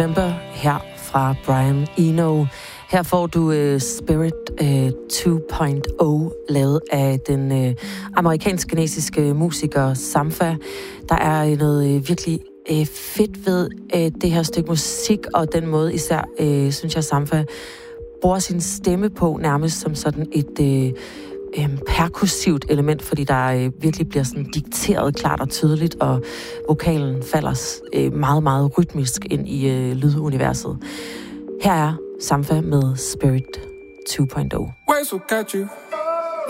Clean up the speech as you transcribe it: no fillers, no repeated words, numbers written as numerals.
Remember her fra Brian Eno. Her får du Spirit 2.0, lavet af den amerikansk-kinesiske musiker Sampha. Der er noget virkelig fedt ved det her stykke musik, og den måde især, synes jeg, Sampha bruger sin stemme på, nærmest som sådan et perkussivt element, fordi der virkelig bliver sådan dikteret klart og tydeligt, og vokalen falder meget, meget rytmisk ind i lyduniverset. Her er Sampha med Spirit 2.0. Waves will catch you.